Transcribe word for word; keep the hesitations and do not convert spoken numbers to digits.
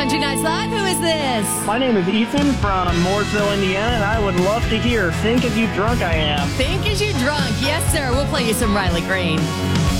Country Nights Live. Who is this? My name is Ethan from Mooresville, Indiana, and I would love to hear Think As You Drunk I Am. Think As You Drunk. Yes, sir. We'll play you some Riley Green.